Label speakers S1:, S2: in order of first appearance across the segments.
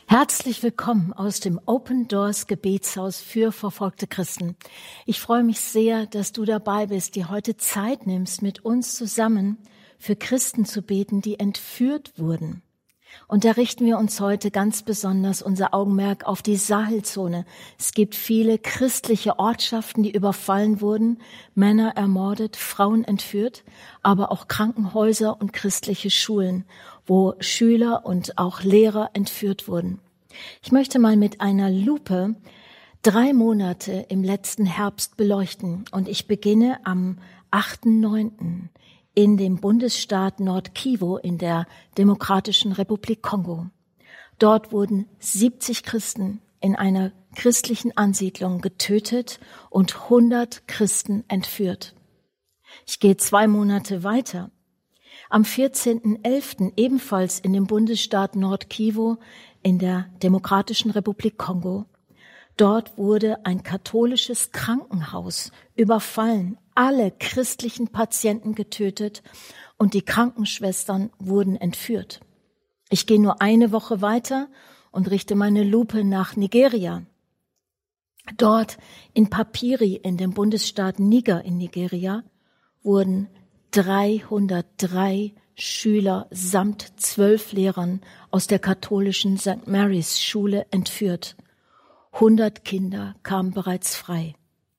S1: Herzlich willkommen aus dem Open Doors Gebetshaus für verfolgte Christen. Ich freue mich sehr, dass du dabei bist, die heute Zeit nimmst, mit uns zusammen für Christen zu beten, die entführt wurden. Und da richten wir uns heute ganz besonders unser Augenmerk auf die Sahelzone. Es gibt viele christliche Ortschaften, die überfallen wurden, Männer ermordet, Frauen entführt, aber auch Krankenhäuser und christliche Schulen, wo Schüler und auch Lehrer entführt wurden. Ich möchte mal mit einer Lupe 3 Monate im letzten Herbst beleuchten und ich beginne am 8.9. in dem Bundesstaat Nord-Kivu in der Demokratischen Republik Kongo. Dort wurden 70 Christen in einer christlichen Ansiedlung getötet und 100 Christen entführt. Ich gehe 2 Monate weiter. Am 14.11. ebenfalls in dem Bundesstaat Nord-Kivu in der Demokratischen Republik Kongo. Dort wurde ein katholisches Krankenhaus überfallen, alle christlichen Patienten getötet und die Krankenschwestern wurden entführt. Ich gehe nur eine Woche weiter und richte meine Lupe nach Nigeria. Dort in Papiri in dem Bundesstaat Niger in Nigeria wurden 303 Schüler samt 12 Lehrern aus der katholischen St. Mary's Schule entführt. 100 Kinder kamen bereits frei.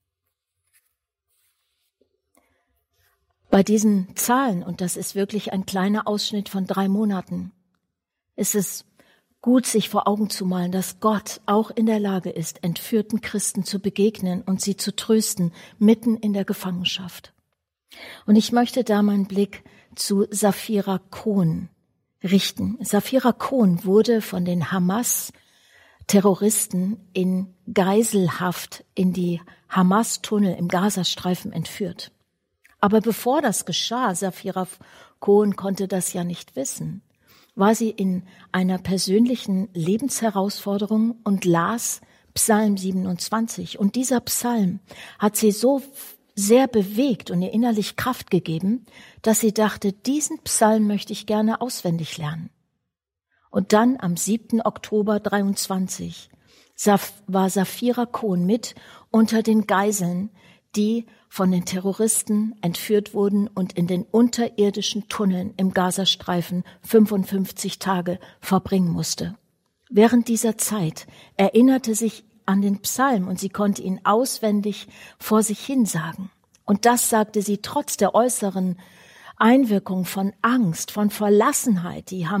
S1: Bei diesen Zahlen, und das ist wirklich ein kleiner Ausschnitt von 3 Monaten, ist es gut, sich vor Augen zu malen, dass Gott auch in der Lage ist, entführten Christen zu begegnen und sie zu trösten, mitten in der Gefangenschaft. Und ich möchte da meinen Blick zu Safira Kohn richten. Safira Kohn wurde von den Hamas-Terroristen in Geiselhaft in die Hamas-Tunnel im Gazastreifen entführt. Aber bevor das geschah, Safira Kohn konnte das ja nicht wissen, war sie in einer persönlichen Lebensherausforderung und las Psalm 27. Und dieser Psalm hat sie so sehr bewegt und ihr innerlich Kraft gegeben, dass sie dachte, diesen Psalm möchte ich gerne auswendig lernen. Und dann am 7. Oktober 23 war Safira Kohn mit unter den Geiseln, die von den Terroristen entführt wurden und in den unterirdischen Tunneln im Gazastreifen 55 Tage verbringen musste. Während dieser Zeit erinnerte sich an den Psalm und sie konnte ihn auswendig vor sich hin sagen. Und das sagte sie trotz der äußeren Einwirkung von Angst, von Verlassenheit. Die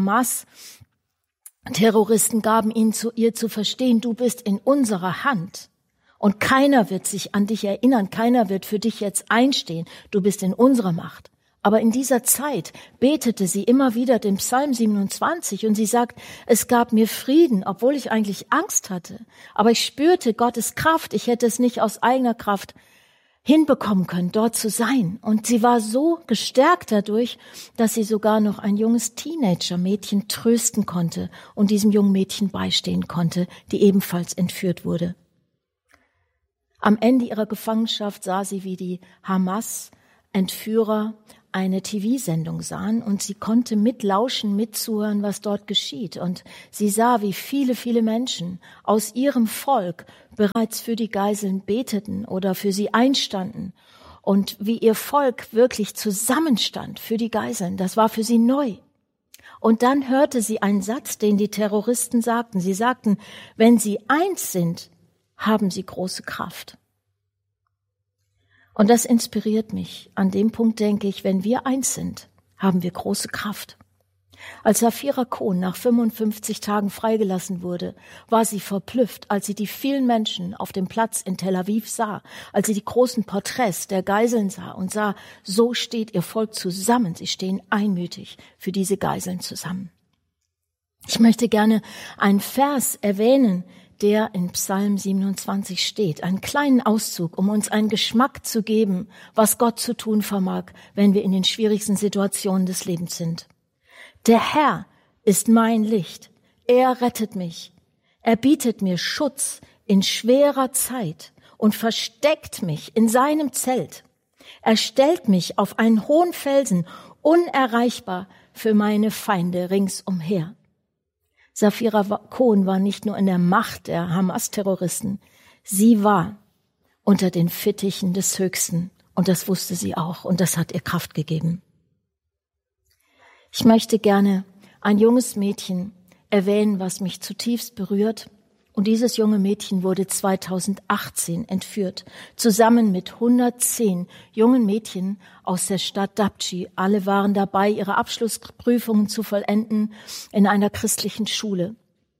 S1: Hamas-Terroristen gaben ihr zu verstehen, du bist in unserer Hand. Und keiner wird sich an dich erinnern, keiner wird für dich jetzt einstehen, du bist in unserer Macht. Aber in dieser Zeit betete sie immer wieder den Psalm 27 und sie sagt, es gab mir Frieden, obwohl ich eigentlich Angst hatte. Aber ich spürte Gottes Kraft, ich hätte es nicht aus eigener Kraft hinbekommen können, dort zu sein. Und sie war so gestärkt dadurch, dass sie sogar noch ein junges Teenager-Mädchen trösten konnte und diesem jungen Mädchen beistehen konnte, die ebenfalls entführt wurde. Am Ende ihrer Gefangenschaft sah sie, wie die Hamas-Entführer eine TV-Sendung sahen und sie konnte mitlauschen, mitzuhören, was dort geschieht. Und sie sah, wie viele, viele Menschen aus ihrem Volk bereits für die Geiseln beteten oder für sie einstanden und wie ihr Volk wirklich zusammenstand für die Geiseln. Das war für sie neu. Und dann hörte sie einen Satz, den die Terroristen sagten. Sie sagten, wenn sie eins sind, haben sie große Kraft. Und das inspiriert mich. An dem Punkt denke ich, wenn wir eins sind, haben wir große Kraft. Als Safira Kohn nach 55 Tagen freigelassen wurde, war sie verblüfft, als sie die vielen Menschen auf dem Platz in Tel Aviv sah, als sie die großen Porträts der Geiseln sah und sah, so steht ihr Volk zusammen, sie stehen einmütig für diese Geiseln zusammen. Ich möchte gerne einen Vers erwähnen, der in Psalm 27 steht. Einen kleinen Auszug, um uns einen Geschmack zu geben, was Gott zu tun vermag, wenn wir in den schwierigsten Situationen des Lebens sind. Der Herr ist mein Licht. Er rettet mich. Er bietet mir Schutz in schwerer Zeit und versteckt mich in seinem Zelt. Er stellt mich auf einen hohen Felsen, unerreichbar für meine Feinde ringsumher. Safira Cohen war nicht nur in der Macht der Hamas-Terroristen, sie war unter den Fittichen des Höchsten. Und das wusste sie auch und das hat ihr Kraft gegeben. Ich möchte gerne ein junges Mädchen erwähnen, was mich zutiefst berührt. Und dieses junge Mädchen wurde 2018 entführt, zusammen mit 110 jungen Mädchen aus der Stadt Dapchi. Alle waren dabei, ihre Abschlussprüfungen zu vollenden in einer christlichen Schule.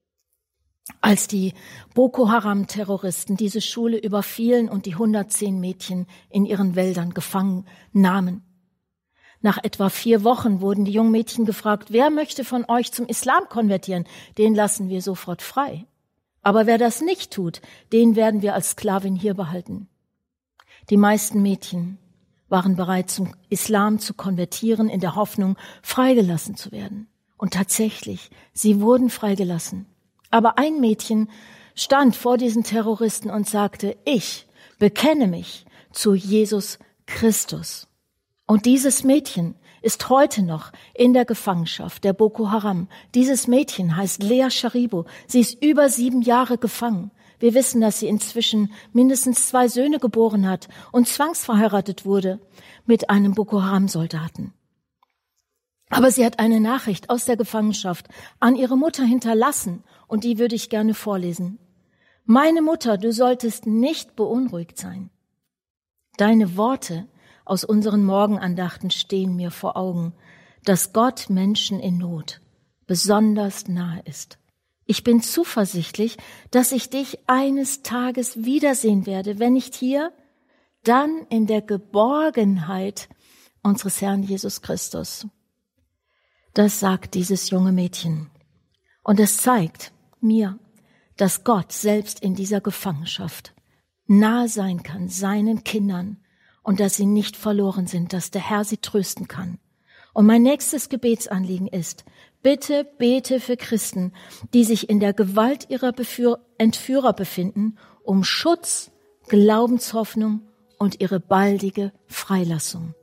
S1: Als die Boko Haram-Terroristen diese Schule überfielen und die 110 Mädchen in ihren Wäldern gefangen nahmen. Nach etwa 4 Wochen wurden die jungen Mädchen gefragt, wer möchte von euch zum Islam konvertieren? Den lassen wir sofort frei. Aber wer das nicht tut, den werden wir als Sklavin hier behalten. Die meisten Mädchen waren bereit, zum Islam zu konvertieren, in der Hoffnung, freigelassen zu werden. Und tatsächlich, sie wurden freigelassen. Aber ein Mädchen stand vor diesen Terroristen und sagte, ich bekenne mich zu Jesus Christus. Und dieses Mädchen ist heute noch in der Gefangenschaft der Boko Haram. Dieses Mädchen heißt Lea Sharibu. Sie ist über 7 Jahre gefangen. Wir wissen, dass sie inzwischen mindestens 2 Söhne geboren hat und zwangsverheiratet wurde mit einem Boko Haram-Soldaten. Aber sie hat eine Nachricht aus der Gefangenschaft an ihre Mutter hinterlassen und die würde ich gerne vorlesen. Meine Mutter, du solltest nicht beunruhigt sein. Deine Worte aus unseren Morgenandachten stehen mir vor Augen, dass Gott Menschen in Not besonders nahe ist. Ich bin zuversichtlich, dass ich dich eines Tages wiedersehen werde, wenn nicht hier, dann in der Geborgenheit unseres Herrn Jesus Christus. Das sagt dieses junge Mädchen. Und es zeigt mir, dass Gott selbst in dieser Gefangenschaft nahe sein kann, seinen Kindern, und dass sie nicht verloren sind, dass der Herr sie trösten kann. Und mein nächstes Gebetsanliegen ist, bitte bete für Christen, die sich in der Gewalt ihrer Entführer befinden, um Schutz, Glaubenshoffnung und ihre baldige Freilassung.